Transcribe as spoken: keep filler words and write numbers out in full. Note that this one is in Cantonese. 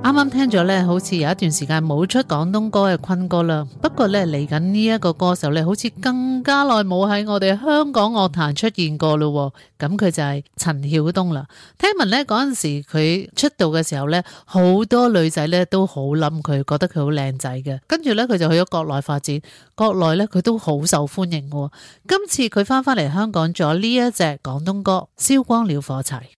啱啱聽咗咧，好似有一段時間冇出廣東歌嘅坤哥啦。不過咧，嚟緊呢一個歌手咧，好似更加耐冇喺我哋香港樂壇出現過咯。咁佢就係陳曉東啦。聽聞咧嗰陣時佢出道嘅時候咧，好多女仔咧都好冧佢，覺得佢好靚仔嘅。跟住咧佢就去咗國內發展，國內咧佢都好受歡迎。今次佢翻返嚟香港咗呢一隻廣東歌《燒光了火柴》。